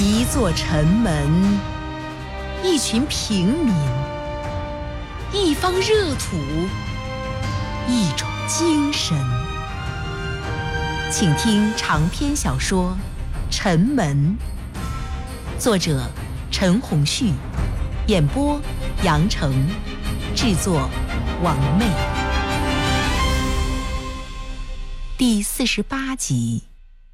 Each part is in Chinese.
一座城门，一群平民，一方热土，一种精神。请听长篇小说《城门》，作者陈鸿旭，演播杨成，制作王妹。第48集。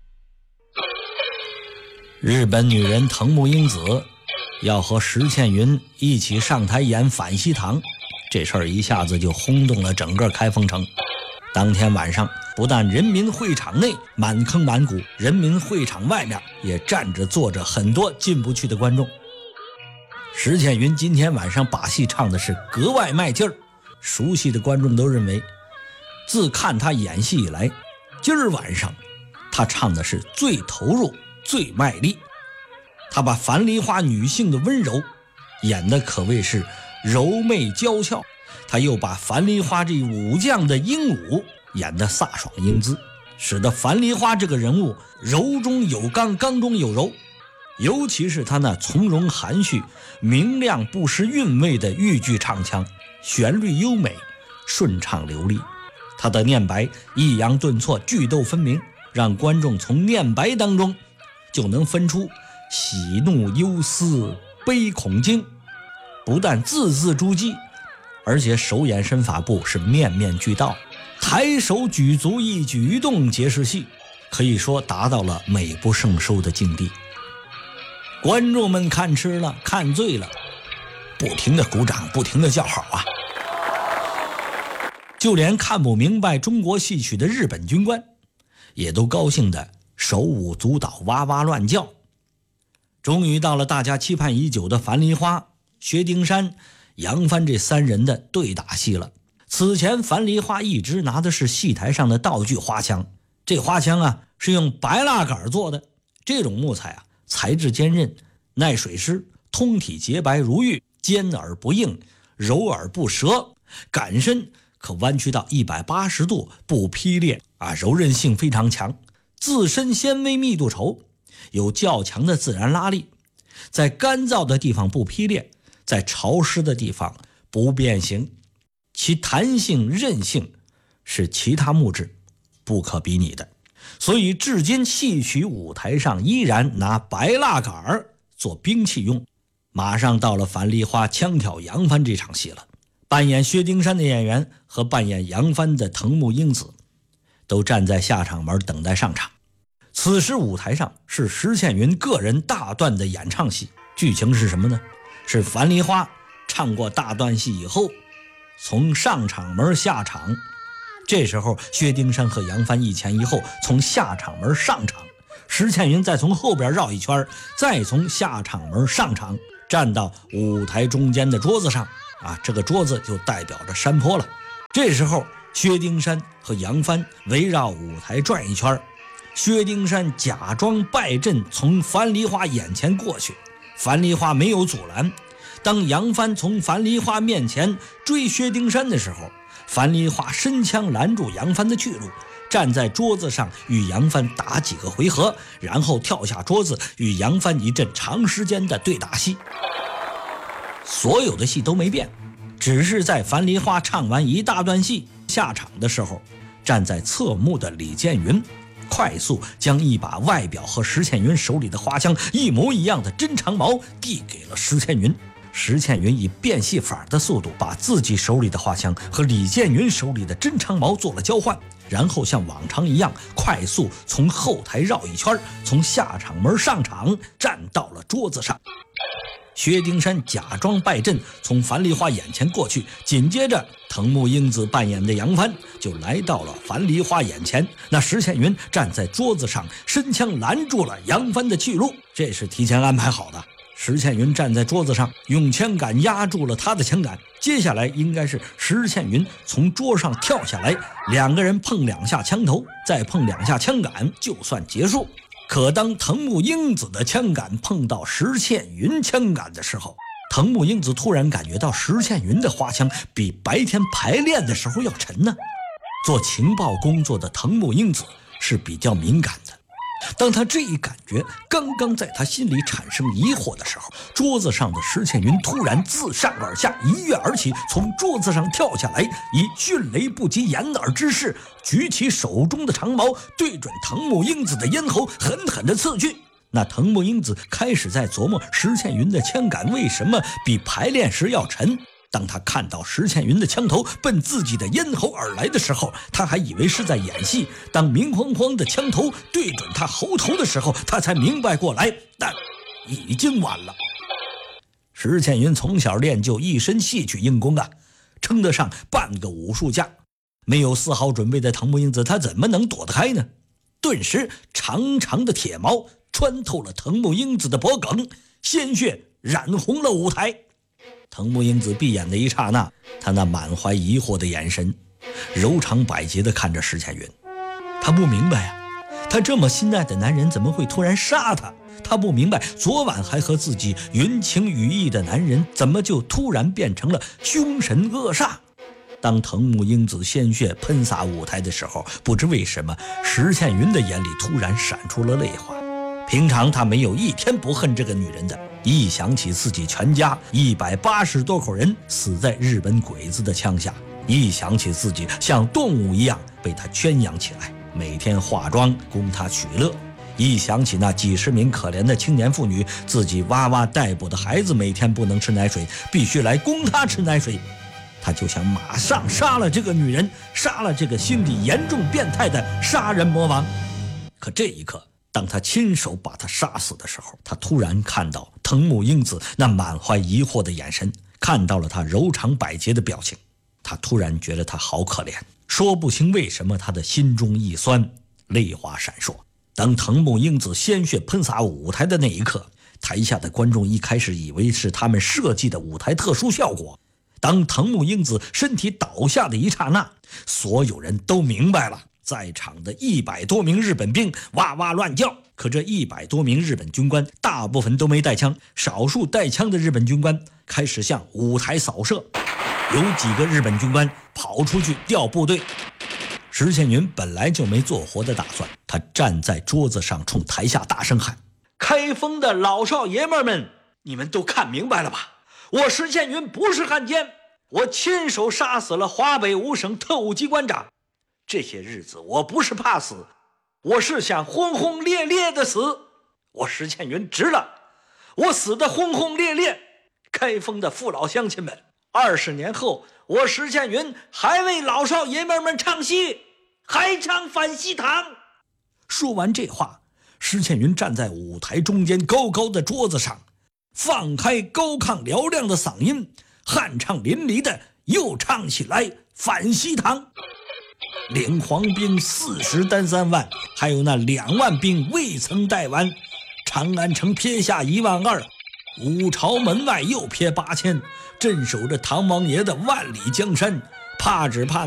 日本女人藤木英子要和石倩云一起上台演反西堂，这事儿一下子就轰动了整个开封城。当天晚上，不但人民会场内满坑满谷，人民会场外面也站着坐着很多进不去的观众。石倩云今天晚上把戏唱的是格外卖劲儿，熟悉的观众都认为，自看她演戏以来，今儿晚上她唱的是最投入最卖力。她把樊梨花女性的温柔演得可谓是柔媚娇俏，她又把樊梨花这武将的英武演得飒爽英姿，使得樊梨花这个人物柔中有刚，刚中有柔。尤其是她那从容含蓄、明亮不失韵味的豫剧唱腔，旋律优美，顺畅流利。她的念白抑扬顿挫，句逗分明，让观众从念白当中就能分出喜怒忧思悲恐惊。不但字字珠玑，而且手眼身法步是面面俱到，抬手举足一举一动皆是戏，可以说达到了美不胜收的境地。观众们看吃了看醉了，不停的鼓掌，不停的叫好啊！就连看不明白中国戏曲的日本军官也都高兴的手舞足蹈，哇哇乱叫。终于到了大家期盼已久的樊梨花、薛丁山、杨帆这三人的对打戏了。此前樊梨花一直拿的是戏台上的道具花枪，这花枪啊是用白蜡杆做的，这种木材啊材质坚韧，耐水湿，通体洁白如玉，尖而不硬，柔而不折，杆身可弯曲到180度不劈裂啊，柔韧性非常强，自身纤维密度稠，有较强的自然拉力，在干燥的地方不劈裂，在潮湿的地方不变形，其弹性韧性是其他木质不可比拟的。所以至今戏曲舞台上依然拿白蜡杆做兵器用。马上到了樊梨花枪挑杨帆这场戏了，扮演薛丁山的演员和扮演杨帆的藤木英子都站在下场门等待上场。此时舞台上是石倩云个人大段的演唱戏，剧情是什么呢？是樊梨花唱过大段戏以后，从上场门下场，这时候薛丁山和杨帆一前一后从下场门上场，石倩云再从后边绕一圈，再从下场门上场，站到舞台中间的桌子上啊，这个桌子就代表着山坡了。这时候薛丁山和杨帆围绕舞台转一圈，薛丁山假装败阵从樊梨花眼前过去，樊梨花没有阻拦。当杨帆从樊梨花面前追薛丁山的时候，樊梨花伸枪拦住杨帆的去路，站在桌子上与杨帆打几个回合，然后跳下桌子与杨帆一阵长时间的对打戏。所有的戏都没变，只是在樊梨花唱完一大段戏下场的时候，站在侧幕的李建云快速将一把外表和石倩云手里的花枪一模一样的真长矛递给了石倩云。石倩云以变戏法的速度把自己手里的花枪和李建云手里的真长矛做了交换，然后像往常一样快速从后台绕一圈，从下场门上场，站到了桌子上。薛丁山假装败阵从樊梨花眼前过去，紧接着藤木英子扮演的杨帆就来到了樊梨花眼前，那石倩云站在桌子上伸枪拦住了杨帆的去路，这是提前安排好的。石倩云站在桌子上用枪杆压住了他的枪杆，接下来应该是石倩云从桌上跳下来，两个人碰2下枪头，再碰2下枪杆就算结束。可当藤木英子的枪杆碰到石倩云枪杆的时候，藤木英子突然感觉到石倩云的花枪比白天排练的时候要沉呢。做情报工作的藤木英子是比较敏感的， 当他这一感觉刚刚在他心里产生疑惑的时候，桌子上的石倩云突然自上而下一跃而起，从桌子上跳下来，以迅雷不及掩耳之势举起手中的长矛，对准藤木英子的咽喉狠狠地刺去。那藤木英子开始在琢磨石倩云的枪杆为什么比排练时要沉。当他看到石倩云的枪头奔自己的咽喉而来的时候，他还以为是在演戏。当明晃晃的枪头对准他喉头的时候，他才明白过来，但已经晚了。石倩云从小练就一身戏曲硬功啊，称得上半个武术家。没有丝毫准备的藤木英子，他怎么能躲得开呢？顿时长长的铁矛穿透了藤木英子的脖颈，鲜血染红了舞台。藤木英子闭眼的一刹那，他那满怀疑惑的眼神柔肠百结地看着石倩云。他不明白啊，他这么心爱的男人怎么会突然杀他？他不明白，昨晚还和自己云情雨意的男人怎么就突然变成了凶神恶煞？当藤木英子鲜血喷洒舞台的时候，不知为什么石倩云的眼里突然闪出了泪花。平常他没有一天不恨这个女人的，一想起自己全家180多口人死在日本鬼子的枪下，一想起自己像动物一样被他圈养起来，每天化妆供他取乐，一想起那几十名可怜的青年妇女，自己哇哇待哺的孩子每天不能吃奶水，必须来供他吃奶水，他就想马上杀了这个女人，杀了这个心理严重变态的杀人魔王。可这一刻，当他亲手把他杀死的时候，他突然看到藤木英子那满怀疑惑的眼神，看到了他柔肠百结的表情，他突然觉得他好可怜，说不清为什么他的心中一酸，泪花闪烁。当藤木英子鲜血喷洒舞台的那一刻，台下的观众一开始以为是他们设计的舞台特殊效果。当藤木英子身体倒下的一刹那，所有人都明白了，在场的100多名日本兵哇哇乱叫。可这100多名日本军官大部分都没带枪，少数带枪的日本军官开始向舞台扫射，有几个日本军官跑出去调部队。石倩云本来就没做活的打算，他站在桌子上冲台下大声喊：开封的老少爷们们，你们都看明白了吧？我石倩云不是汉奸，我亲手杀死了华北5省特务机关长。这些日子我不是怕死，我是想轰轰烈烈的死。我石倩云值了，我死得轰轰烈烈。开封的父老乡亲们，20年后我石倩云还为老少爷们们唱戏，还唱反西堂。说完这话，石倩云站在舞台中间高高的桌子上，放开高亢嘹亮的嗓音，酣畅淋漓的又唱起来反西堂。领黄兵40单3万，还有那2万兵未曾带完。长安城撇下1万2，五朝门外又撇8000，镇守着唐王爷的万里江山，怕只怕